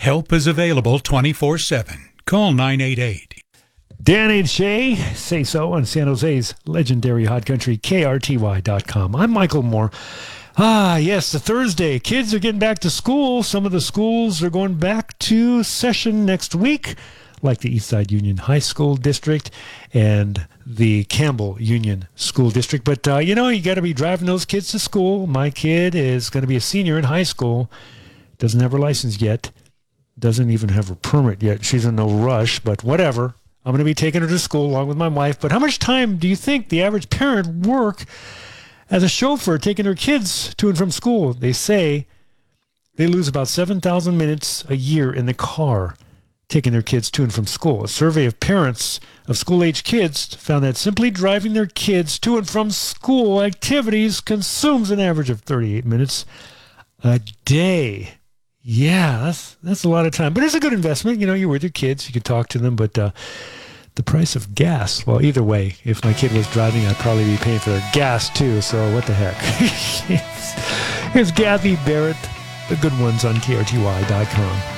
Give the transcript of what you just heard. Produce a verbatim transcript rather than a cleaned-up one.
Help is available twenty-four seven. Call nine eight eight. Dan and Shay Say So on San Jose's legendary hot country, K R T Y dot com. I'm Michael Moore. Ah, yes, the Thursday. Kids are getting back to school. Some of the schools are going back to session next week, like the Eastside Union High School District and the Campbell Union School District. But, uh, you know, you got to be driving those kids to school. My kid is going to be a senior in high school. Doesn't have her license yet. Doesn't even have her permit yet. She's in no rush, but whatever. I'm going to be taking her to school along with my wife. But how much time do you think the average parent work as a chauffeur taking their kids to and from school? They say they lose about seven thousand minutes a year in the car taking their kids to and from school. A survey of parents of school-age kids found that simply driving their kids to and from school activities consumes an average of thirty-eight minutes a day. Yeah, that's that's a lot of time. But it's a good investment. You know, you're with your kids. You can talk to them. But uh, the price of gas, well, either way, if my kid was driving, I'd probably be paying for their gas, too. So what the heck? Here's Kathy Barrett, the good ones on K R T Y dot com.